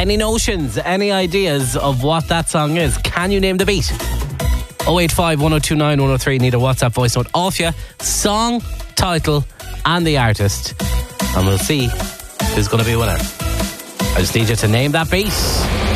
Any notions, any ideas of what that song is? Can you name the beat? 085 1029 103. Need a WhatsApp voice note off you. Song, title, and the artist. And we'll see who's going to be a winner. I just need you to name that beat.